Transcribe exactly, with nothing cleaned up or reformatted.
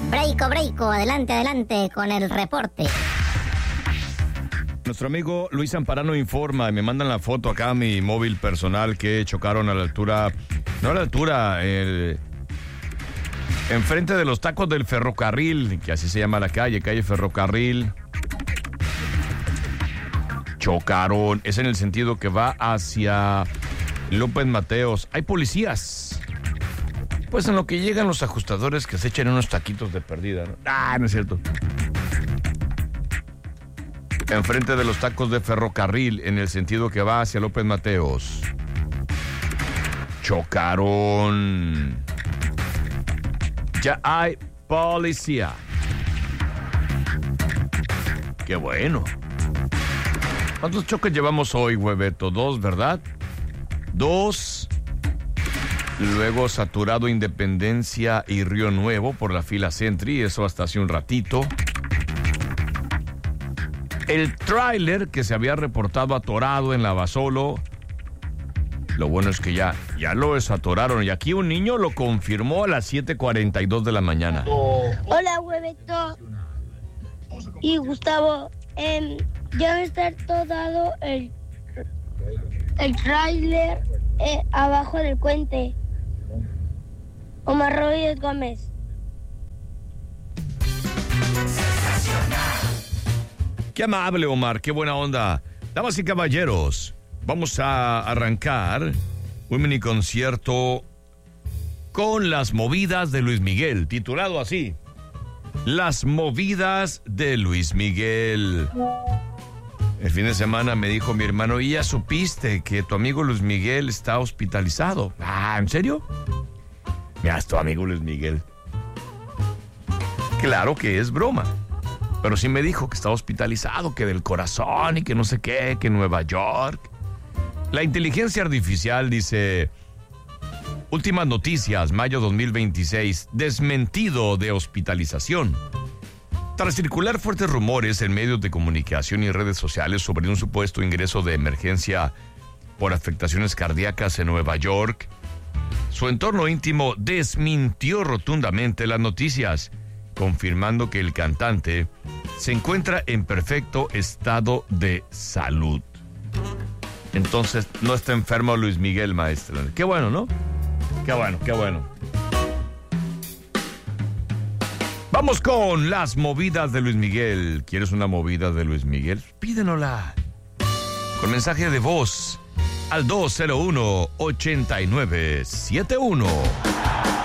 Breiko, breiko, adelante, adelante con el reporte. Nuestro amigo Luis Zamparano informa y me mandan la foto acá a mi móvil personal que chocaron a la altura, no a la altura, el, enfrente de los tacos del ferrocarril, que así se llama la calle, calle Ferrocarril. Chocaron, es en el sentido que va hacia López Mateos. Hay policías. Pues en lo que llegan los ajustadores que se echan unos taquitos de perdida, ¿no? Ah, no es cierto. Enfrente de los tacos de ferrocarril, en el sentido que va hacia López Mateos. Chocaron. Ya hay policía. Qué bueno. ¿Cuántos choques llevamos hoy, Hueveto? Dos, ¿verdad? Dos. Luego saturado Independencia y Río Nuevo por la fila Sentry, eso hasta hace un ratito. El tráiler que se había reportado atorado en Lavasolo, lo bueno es que ya, ya lo desatoraron. Y aquí un niño lo confirmó a las siete cuarenta y dos de la mañana. Hola, Hueveto y Gustavo. Eh, ya va a estar todo el, el tráiler eh, abajo del puente. Omar Rodríguez Gómez. Qué amable, Omar, qué buena onda. Damas y caballeros, vamos a arrancar un mini concierto con las movidas de Luis Miguel, titulado así: Las movidas de Luis Miguel. El fin de semana me dijo mi hermano, ¿y ya supiste que tu amigo Luis Miguel está hospitalizado? Ah, ¿en serio? Mira, es tu amigo Luis Miguel. Claro que es broma. Pero sí me dijo que estaba hospitalizado, que del corazón y que no sé qué, que en Nueva York. La inteligencia artificial dice: últimas noticias, mayo dos mil veintiséis, desmentido de hospitalización. Tras circular fuertes rumores en medios de comunicación y redes sociales sobre un supuesto ingreso de emergencia por afectaciones cardíacas en Nueva York, su entorno íntimo desmintió rotundamente las noticias, confirmando que el cantante se encuentra en perfecto estado de salud. Entonces, no está enfermo Luis Miguel, maestro. Qué bueno, ¿no? Qué bueno, qué bueno. Vamos con las movidas de Luis Miguel. ¿Quieres una movida de Luis Miguel? Pídenosla con mensaje de voz al dos cero uno, ocho nueve siete uno.